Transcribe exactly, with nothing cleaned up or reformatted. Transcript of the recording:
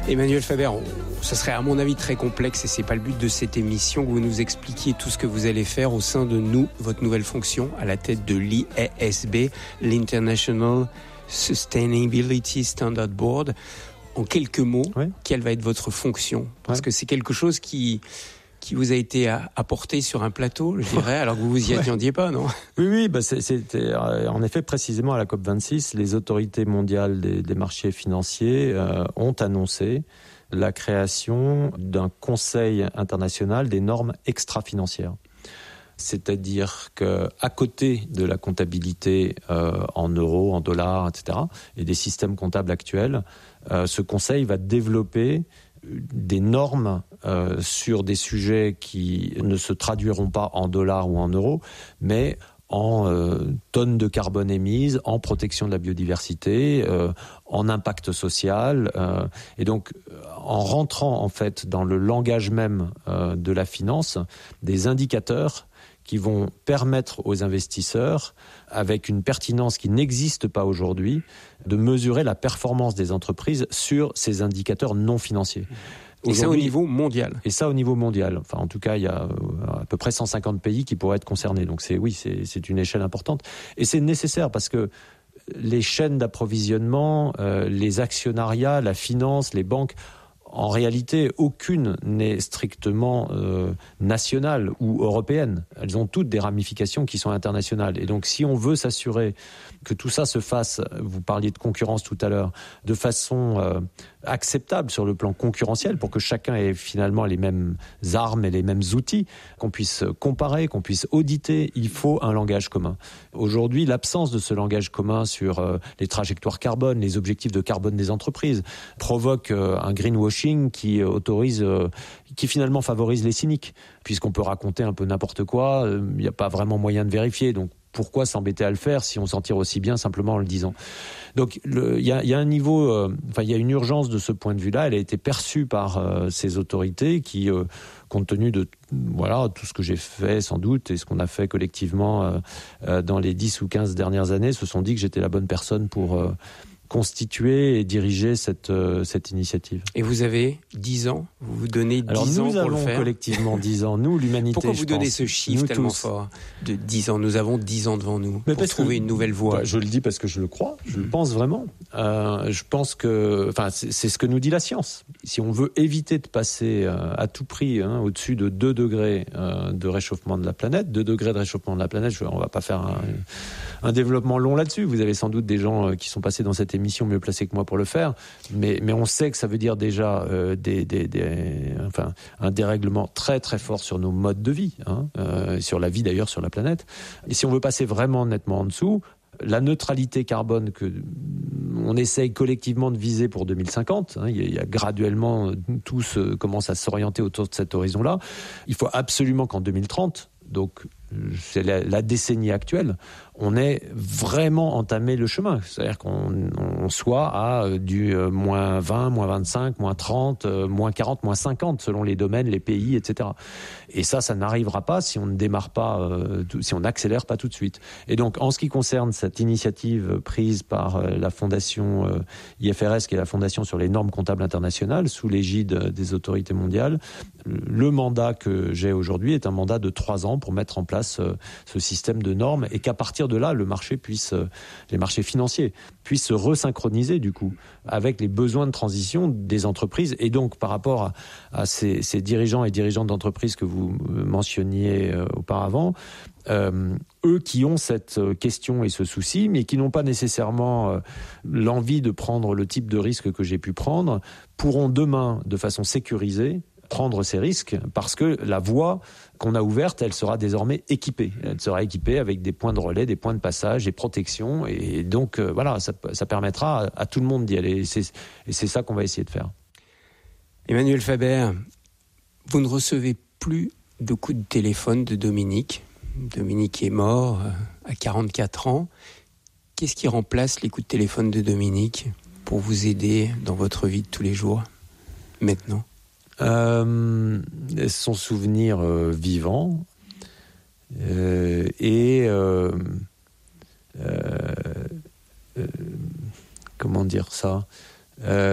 Emmanuel Faber, on, ce serait à mon avis très complexe et c'est pas le but de cette émission que vous nous expliquiez tout ce que vous allez faire au sein de nous, votre nouvelle fonction à la tête de l'I A S B, l'International Sustainability Standard Board. En quelques mots, oui. Quelle va être votre fonction ? Parce oui. que c'est quelque chose qui... qui vous a été apporté sur un plateau, je dirais, alors que vous vous y attendiez ouais. pas, non ? Oui, oui, bah c'est, c'était en effet précisément à la C O P vingt-six, les autorités mondiales des, des marchés financiers euh, ont annoncé la création d'un conseil international des normes extra-financières. C'est-à-dire qu'à côté de la comptabilité euh, en euros, en dollars, et cetera, et des systèmes comptables actuels, euh, ce conseil va développer des normes euh, sur des sujets qui ne se traduiront pas en dollars ou en euros, mais en euh, tonnes de carbone émises, en protection de la biodiversité, euh, en impact social. Euh, et donc, en rentrant en fait dans le langage même euh, de la finance, des indicateurs qui vont permettre aux investisseurs, avec une pertinence qui n'existe pas aujourd'hui, de mesurer la performance des entreprises sur ces indicateurs non financiers. Et ça au niveau mondial. Et ça au niveau mondial. Enfin, en tout cas, il y a à peu près cent cinquante pays qui pourraient être concernés. Donc, c'est, oui, c'est, c'est une échelle importante. Et c'est nécessaire parce que les chaînes d'approvisionnement, euh, les actionnariats, la finance, les banques, en réalité, aucune n'est strictement euh, nationale ou européenne. Elles ont toutes des ramifications qui sont internationales. Et donc, si on veut s'assurer que tout ça se fasse, vous parliez de concurrence tout à l'heure, de façon euh, acceptable sur le plan concurrentiel, pour que chacun ait finalement les mêmes armes et les mêmes outils, qu'on puisse comparer, qu'on puisse auditer, il faut un langage commun. Aujourd'hui, l'absence de ce langage commun sur euh, les trajectoires carbone, les objectifs de carbone des entreprises, provoque euh, un greenwashing qui autorise, euh, qui finalement favorise les cyniques, puisqu'on peut raconter un peu n'importe quoi, il euh, n'y a pas vraiment moyen de vérifier, donc pourquoi s'embêter à le faire si on s'en tire aussi bien simplement en le disant ? Donc il y a, y a un niveau, euh, enfin il y a une urgence de ce point de vue-là, elle a été perçue par euh, ces autorités qui, euh, compte tenu de voilà tout ce que j'ai fait sans doute et ce qu'on a fait collectivement euh, euh, dans les dix ou quinze dernières années, se sont dit que j'étais la bonne personne pour euh, constituer et diriger cette, euh, cette initiative. Et vous avez dix ans, vous vous donnez dix ans pour le faire. Alors nous avons collectivement dix ans, nous l'humanité. Pourquoi vous donnez pense, ce chiffre tellement tous. fort de dix ans ? Nous avons dix ans devant nous Mais pour trouver que, une nouvelle voie. Bah, je le dis parce que je le crois, je mmh. le pense vraiment. Euh, je pense que, enfin, c'est, c'est ce que nous dit la science. Si on veut éviter de passer euh, à tout prix hein, au-dessus de deux degrés euh, de réchauffement de la planète, deux degrés de réchauffement de la planète, je, on va pas faire un, un développement long là-dessus. Vous avez sans doute des gens euh, qui sont passés dans cette émission mieux placés que moi pour le faire, mais, mais on sait que ça veut dire déjà euh, des, des, des, enfin, un dérèglement très très fort sur nos modes de vie, hein, euh, sur la vie d'ailleurs sur la planète. Et si on veut passer vraiment nettement en dessous, la neutralité carbone que on essaye collectivement de viser pour deux mille cinquante, hein, il y a graduellement, tous euh, commencent à s'orienter autour de cet horizon-là, il faut absolument qu'en deux mille trente, donc c'est la, la décennie actuelle, on ait vraiment entamé le chemin. C'est-à-dire qu'on on soit à du euh, moins vingt, moins vingt-cinq, moins trente, euh, moins quarante, moins cinquante, selon les domaines, les pays, et cetera. Et ça, ça n'arrivera pas si on ne démarre pas, euh, tout, si on n'accélère pas tout de suite. Et donc, en ce qui concerne cette initiative prise par euh, la fondation euh, I F R S, qui est la fondation sur les normes comptables internationales, sous l'égide des autorités mondiales, le mandat que j'ai aujourd'hui est un mandat de trois ans pour mettre en place ce, ce système de normes et qu'à partir de là, le marché puisse, les marchés financiers puissent se resynchroniser du coup avec les besoins de transition des entreprises et donc par rapport à, à ces, ces dirigeants et dirigeantes d'entreprises que vous mentionniez euh, auparavant, euh, eux qui ont cette question et ce souci, mais qui n'ont pas nécessairement euh, l'envie de prendre le type de risque que j'ai pu prendre, pourront demain, de façon sécurisée, prendre ces risques parce que la voie qu'on a ouverte, elle sera désormais équipée. Elle sera équipée avec des points de relais, des points de passage, des protections. Et donc, euh, voilà, ça, ça permettra à, à tout le monde d'y aller. Et c'est, et c'est ça qu'on va essayer de faire. Emmanuel Faber, vous ne recevez plus de coups de téléphone de Dominique. Dominique est mort à quarante-quatre ans. Qu'est-ce qui remplace les coups de téléphone de Dominique pour vous aider dans votre vie de tous les jours, maintenant ? Euh, son souvenir euh, vivant euh, et euh, euh, euh, comment dire ça euh,